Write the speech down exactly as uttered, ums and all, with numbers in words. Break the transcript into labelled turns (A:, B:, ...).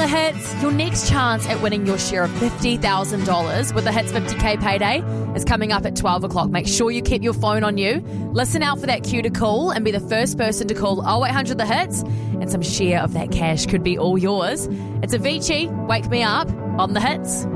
A: the Hits, your next chance at winning your share of fifty thousand dollars with the Hits fifty K payday is coming up at twelve o'clock. Make sure you keep your phone on you. Listen out for that cue to call and be the first person to call oh eight hundred the hits, and some share of that cash could be all yours. It's Avicii, Wake Me Up on the Hits.